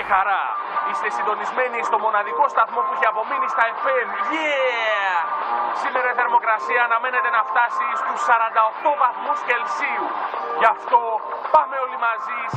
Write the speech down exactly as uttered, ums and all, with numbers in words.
χαρά. Είστε συντονισμένοι στο μοναδικό σταθμό που έχει απομείνει στα εφ εμ. Yeah! Σήμερα η θερμοκρασία αναμένεται να φτάσει στους σαράντα οκτώ βαθμούς Κελσίου. Γι' αυτό πάμε όλοι μαζί